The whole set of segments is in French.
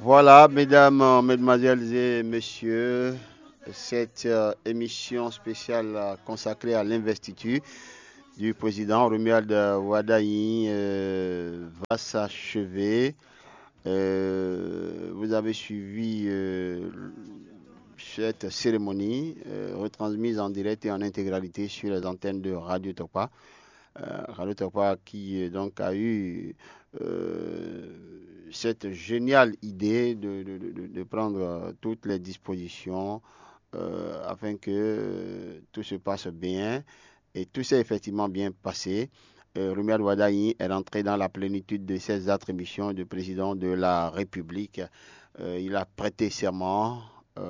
Voilà, mesdames, mesdemoiselles et messieurs, cette émission spéciale consacrée à l'investiture du président Romuald Wadaï va s'achever. Vous avez suivi cette cérémonie retransmise en direct et en intégralité sur les antennes de Radio Topa. Radio Topa qui donc a eu euh, cette géniale idée de prendre toutes les dispositions afin que tout se passe bien. Et tout s'est effectivement bien passé. Romuald Wadaï est rentré dans la plénitude de ses attributions de président de la République. Il a prêté serment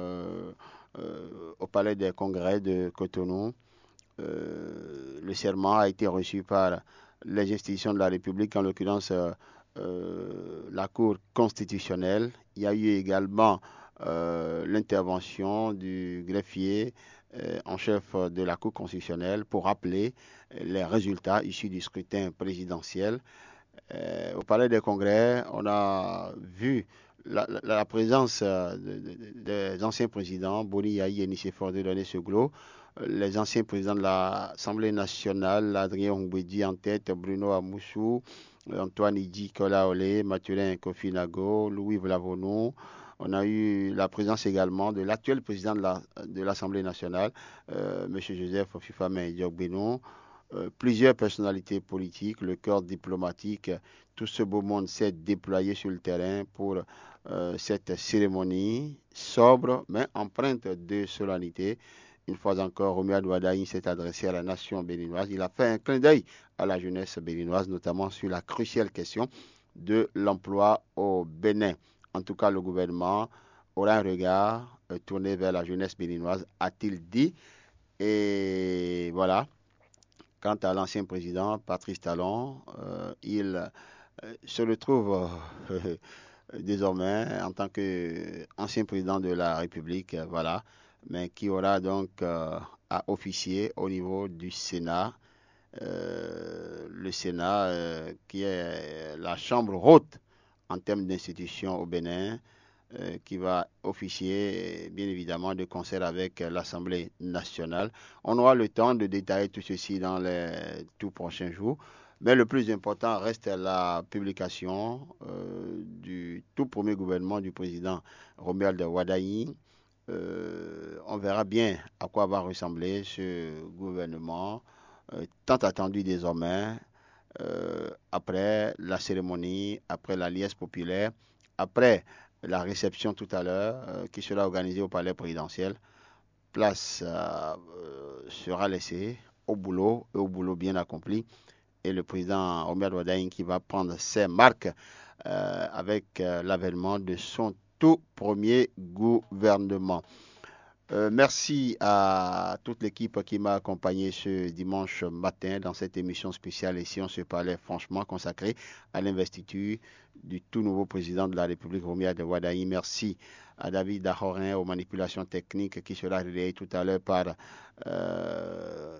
au Palais des Congrès de Cotonou. Le serment a été reçu par les institutions de la République, en l'occurrence la Cour constitutionnelle. Il y a eu également l'intervention du greffier en chef de la Cour constitutionnelle pour rappeler les résultats issus du scrutin présidentiel. Au Palais des Congrès, on a vu la présence des anciens présidents, Boni Yahi et Nicéphore Dieudonné Seglo, les anciens présidents de l'Assemblée nationale, Adrien Hongwedi en tête, Bruno Amoussou, Antoine Idi Kolaolé, Mathurin Kofi Nago, Louis Vlavono. On a eu la présence également de l'actuel président de l'Assemblée nationale, M. Joseph Fifame Diogbenon. Plusieurs personnalités politiques, le corps diplomatique, tout ce beau monde s'est déployé sur le terrain pour cette cérémonie sobre mais empreinte de solennité. Une fois encore, Romuald Wadaï s'est adressé à la nation béninoise. Il a fait un clin d'œil à la jeunesse béninoise, notamment sur la cruciale question de l'emploi au Bénin. En tout cas, le gouvernement aura un regard tourné vers la jeunesse béninoise, a-t-il dit. Et voilà. Quant à l'ancien président, Patrice Talon, il se retrouve désormais en tant qu'ancien président de la République, voilà, mais qui aura donc à officier au niveau du Sénat, le Sénat qui est la chambre haute en termes d'institution au Bénin, qui va officier, bien évidemment, de concert avec l'Assemblée nationale. On aura le temps de détailler tout ceci dans les tout prochains jours. Mais le plus important reste la publication du tout premier gouvernement du président Romuald Wadaï. On verra bien à quoi va ressembler ce gouvernement, tant attendu désormais, après la cérémonie, après la liesse populaire, après la réception tout à l'heure qui sera organisée au palais présidentiel. Place sera laissée au boulot bien accompli. Et le président Omer Wadaïn qui va prendre ses marques avec l'avènement de son tout premier gouvernement. Merci à toute l'équipe qui m'a accompagné ce dimanche matin dans cette émission spéciale. Ici, on se parlait franchement consacrée à l'investiture du tout nouveau président de la République, Romuald Wadaï. Merci à David Dahorin aux manipulations techniques qui sera relayé tout à l'heure par euh,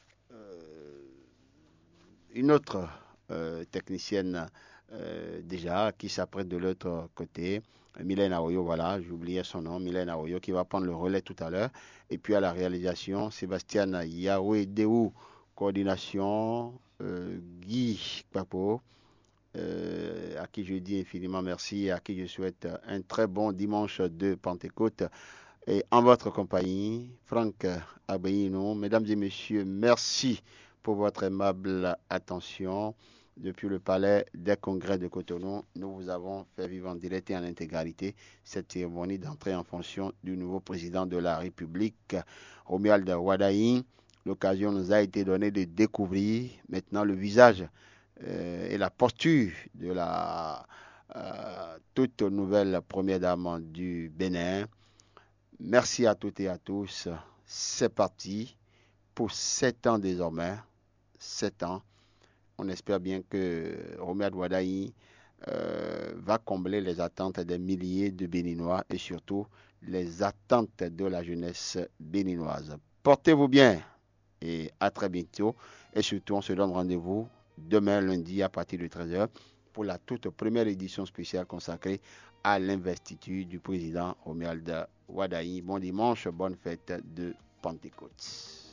une autre technicienne déjà qui s'apprête de l'autre côté. Mylène Aoyo, voilà, j'oubliais son nom, Mylène Aoyo qui va prendre le relais tout à l'heure. Et puis à la réalisation, Sébastien Yahweh Deou, coordination, Guy Papo, à qui je dis infiniment merci et à qui je souhaite un très bon dimanche de Pentecôte. Et en votre compagnie, Franck Abeyino, mesdames et messieurs, merci pour votre aimable attention. Depuis le palais des congrès de Cotonou, nous vous avons fait vivre en direct et en intégralité cette cérémonie d'entrée en fonction du nouveau président de la République, Romuald Wadaï. L'occasion nous a été donnée de découvrir maintenant le visage et la posture de la toute nouvelle première dame du Bénin. Merci à toutes et à tous. C'est parti pour 7 ans désormais. 7 ans. On espère bien que Romuald Wadaï va combler les attentes des milliers de Béninois et surtout les attentes de la jeunesse béninoise. Portez-vous bien et à très bientôt. Et surtout, on se donne rendez-vous demain lundi à partir de 13h pour la toute première édition spéciale consacrée à l'investiture du président Romuald Wardani. Bon dimanche, bonne fête de Pentecôte.